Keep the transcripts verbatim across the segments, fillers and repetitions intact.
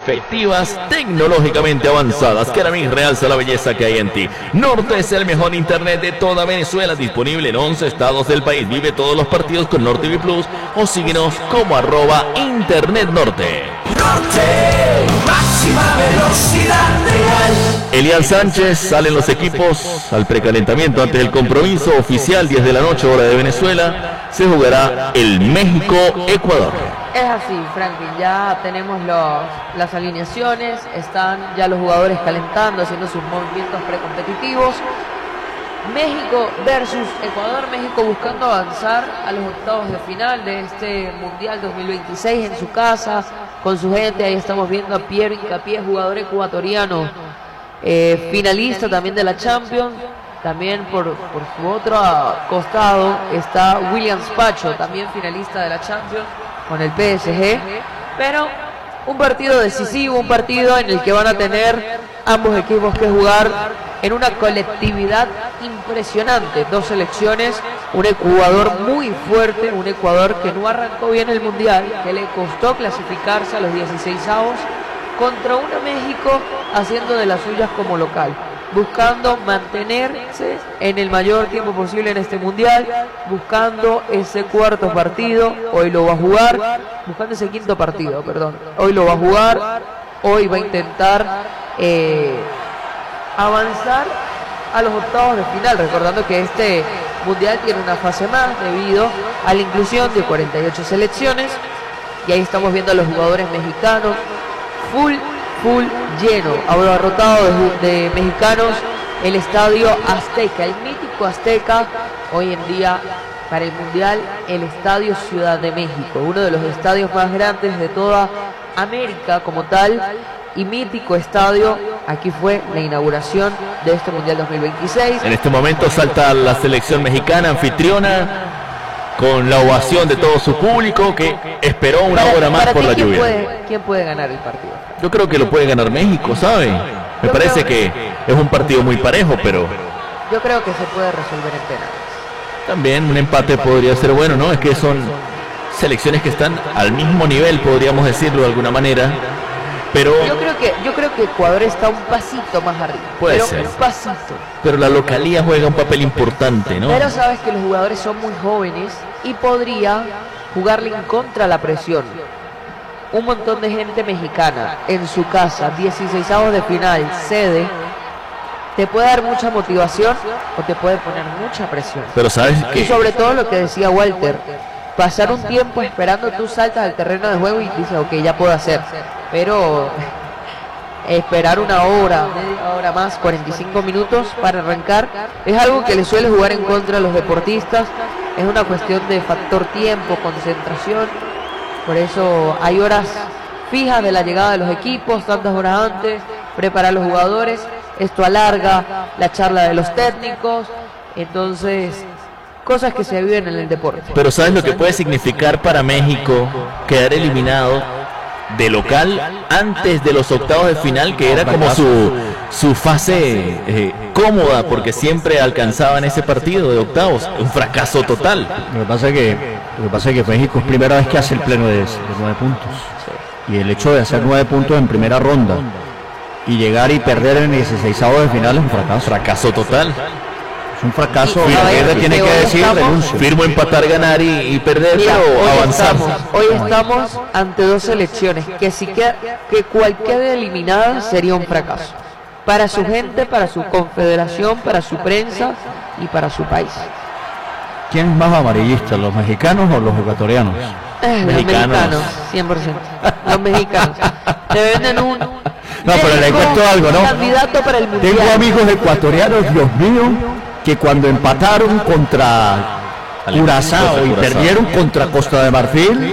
efectivas, tecnológicamente avanzadas. Keramis realza la belleza que hay en ti. Norte es el mejor internet de toda Venezuela, disponible en once estados del país. Vive todos los partidos con Norte T V Plus o síguenos como arroba Internet Norte. Norte, máxima velocidad real. Elian Sánchez, salen los equipos al precalentamiento antes del compromiso oficial, diez de la noche, hora de Venezuela. Se jugará el México-Ecuador. Es así, Franklin, ya tenemos los, las alineaciones, están ya los jugadores calentando, haciendo sus movimientos precompetitivos. México versus Ecuador, México buscando avanzar a los octavos de final de este Mundial dos mil veintiséis en su casa, con su gente. Ahí estamos viendo a Pierre Hincapié, jugador ecuatoriano, eh, finalista también de la Champions. También por, por su otro costado está Williams Pacho, también finalista de la Champions con el P S G. Pero un partido decisivo, un partido en el que van a tener ambos equipos que jugar en una colectividad impresionante. Dos selecciones, un Ecuador muy fuerte, un Ecuador que no arrancó bien el Mundial, que le costó clasificarse a los dieciseisavos, contra una México haciendo de las suyas como local, buscando mantenerse en el mayor tiempo posible en este Mundial, buscando ese cuarto partido, hoy lo va a jugar, buscando ese quinto partido, perdón, hoy lo va a jugar, hoy va a intentar eh, avanzar a los octavos de final, recordando que este Mundial tiene una fase más debido a la inclusión de cuarenta y ocho selecciones, y ahí estamos viendo a los jugadores mexicanos, full full lleno, abarrotado de, de mexicanos, el estadio Azteca, el mítico Azteca, hoy en día para el Mundial, el estadio Ciudad de México, uno de los estadios más grandes de toda América como tal, y mítico estadio. Aquí fue la inauguración de este Mundial dos mil veintiséis. En este momento salta la selección mexicana anfitriona con la ovación de todo su público que esperó una para, hora más para por ti, la ¿quién lluvia. Puede, ¿Quién puede ganar el partido? Yo creo que lo puede ganar México, ¿sabe? Me Yo parece creo, que es un partido muy parejo, pero yo creo que se puede resolver en penales. también un empate podría ser bueno, ¿no? Es que son selecciones que están al mismo nivel, podríamos decirlo de alguna manera, pero Yo creo que yo creo que Ecuador está un pasito más arriba. Puede pero ser. un pasito. pero la localía juega un papel importante, ¿no? Pero sabes que los jugadores son muy jóvenes y podría jugarle en contra la presión. Un montón de gente mexicana en su casa, dieciseisavos de final, sede, te puede dar mucha motivación o te puede poner mucha presión. Pero sabes Y que sobre todo lo que decía Walter, pasar un tiempo esperando, tú saltas al terreno de juego y dices, ok, ya puedo hacer. Pero esperar una hora, media hora más, cuarenta y cinco minutos para arrancar, es algo que le suele jugar en contra a los deportistas. Es una cuestión de factor tiempo, concentración. Por eso hay horas fijas de la llegada de los equipos, tantas horas antes, preparar a los jugadores. Esto alarga la charla de los técnicos. Entonces, cosas que se viven en el deporte. Pero ¿sabes lo que puede significar para México quedar eliminado de local antes de los octavos de final, que era como su, su fase eh, cómoda, porque siempre alcanzaban ese partido de octavos? Un fracaso total. Lo que pasa es que, lo que, pasa es que México es primera vez que hace el pleno de, de nueve puntos. Y el hecho de hacer nueve puntos en primera ronda y llegar y perder en el dieciseisavo de final es un fracaso. Fracaso total. Es un fracaso. Y- y La a ver, guerra tiene que que hoy decir estamos- renuncio. Firmo empatar, ganar y, y perder, Mira, pero hoy avanzar. estamos, hoy estamos ante dos selecciones que si queda, que cualquier eliminada sería un fracaso. Para su gente, para su confederación, para su prensa y para su país. ¿Quién es más amarillista, los mexicanos o los ecuatorianos? Eh, los Mexicanos. mexicanos, cien por ciento. Los mexicanos. Te venden un... No, pero le México, cuento algo, ¿no? Candidato para el mundial. Tengo amigos ecuatorianos, Dios mío, que cuando empataron contra Curazao y Curazao. perdieron contra Costa de Marfil,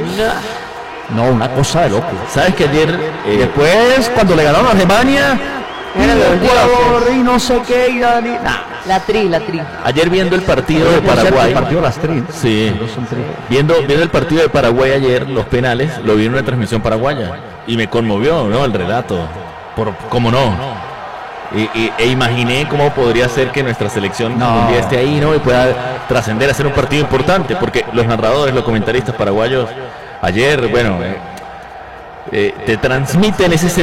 No, no, una cosa de loco. ¿Sabes que ayer Y eh, después, cuando le ganaron a Alemania, y Era de los Ecuador dioses. y no sé qué, y la, ni- nah. la tri, la tri. ayer viendo el partido de Por cierto, Paraguay, el partido de las tres. sí, Los son tres. viendo viendo el partido de Paraguay ayer, los penales, lo vi en una transmisión paraguaya y me conmovió, ¿no? El relato, por cómo no. Y, y- e imaginé cómo podría ser que nuestra selección No. un día esté ahí, ¿no? Y pueda trascender a ser un partido importante, porque los narradores, los comentaristas paraguayos ayer, bueno, eh, eh, te transmiten ese